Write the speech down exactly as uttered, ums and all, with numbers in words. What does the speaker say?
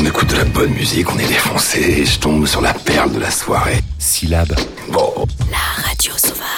écoute de la bonne musique, on est défoncé, je tombe sur la perle de la soirée. Syllabe. Bon. La radio sauvage.